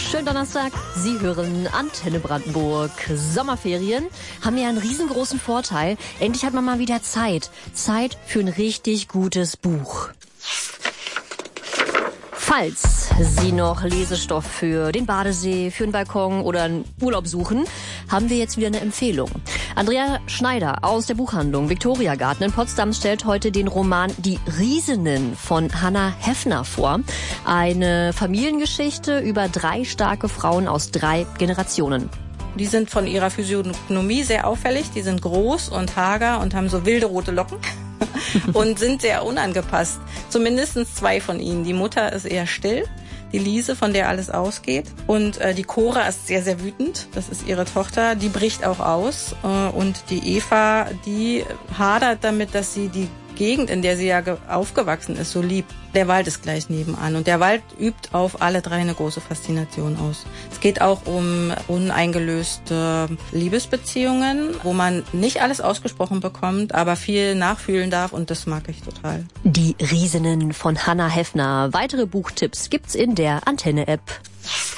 Schönen Donnerstag. Sie hören Antenne Brandenburg. Sommerferien haben ja einen riesengroßen Vorteil. Endlich hat man mal wieder Zeit. Zeit für ein richtig gutes Buch. Falls Sie noch Lesestoff für den Badesee, für den Balkon oder einen Urlaub suchen, haben wir jetzt wieder eine Empfehlung. Andrea Schneider aus der Buchhandlung Victoria Garten in Potsdam stellt heute den Roman Die Riesinnen von Hannah Heffner vor. Eine Familiengeschichte über 3 starke Frauen aus 3 Generationen. Die sind von ihrer Physiognomie sehr auffällig. Die sind groß und hager und haben so wilde rote Locken und sind sehr unangepasst. Zumindest 2 von ihnen. Die Mutter ist eher still, die Lise, von der alles ausgeht. Und die Cora ist sehr, sehr wütend. Das ist ihre Tochter. Die bricht auch aus. Und die Eva, die hadert damit, dass sie die Gegend, in der sie ja aufgewachsen ist, so liebt. Der Wald ist gleich nebenan und der Wald übt auf alle 3 eine große Faszination aus. Es geht auch um uneingelöste Liebesbeziehungen, wo man nicht alles ausgesprochen bekommt, aber viel nachfühlen darf und das mag ich total. Die Riesinnen von Hannah Heffner. Weitere Buchtipps gibt's in der Antenne-App.